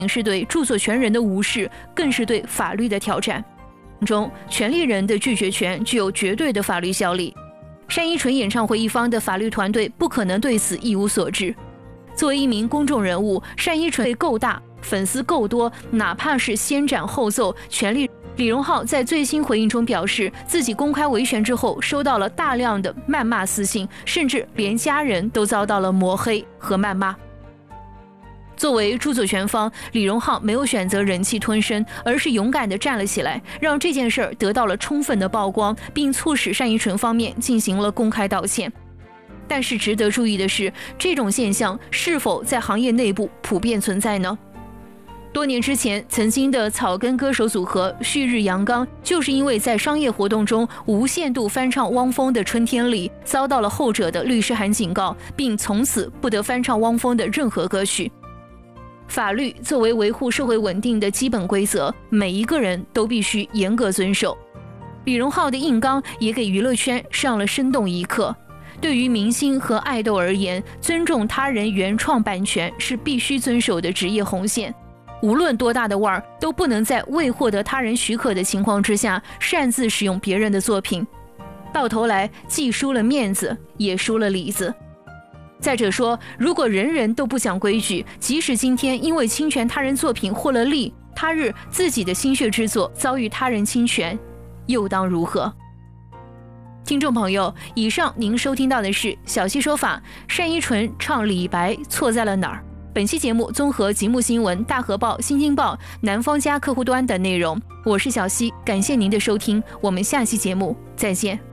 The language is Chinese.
是对著作权人的无视，更是对法律的挑战。中，权利人的拒绝权具有绝对的法律效力。单依纯演唱会一方的法律团队不可能对此一无所知。作为一名公众人物，单依纯够大，粉丝够多，哪怕是先斩后奏，权利李荣浩在最新回应中表示，自己公开维权之后，收到了大量的谩骂私信，甚至连家人都遭到了抹黑和谩骂。作为著作权方，李荣浩没有选择忍气吞声，而是勇敢地站了起来，让这件事得到了充分的曝光，并促使单依纯方面进行了公开道歉。但是值得注意的是，这种现象是否在行业内部普遍存在呢？多年之前，曾经的草根歌手组合旭日阳刚，就是因为在商业活动中无限度翻唱汪峰的《春天里》，遭到了后者的律师函警告，并从此不得翻唱汪峰的任何歌曲。法律作为维护社会稳定的基本规则，每一个人都必须严格遵守。李荣浩的硬刚也给娱乐圈上了生动一课。对于明星和爱豆而言，尊重他人原创版权是必须遵守的职业红线。无论多大的腕儿，都不能在未获得他人许可的情况之下擅自使用别人的作品，到头来既输了面子，也输了里子。再者说，如果人人都不讲规矩，即使今天因为侵权他人作品获了利，他日自己的心血之作遭遇他人侵权，又当如何？听众朋友，以上您收听到的是小溪说法，单依纯唱李白错在了哪儿？本期节目综合极目新闻、大河报、新京报、南方家客户端等内容。我是小溪，感谢您的收听，我们下期节目再见。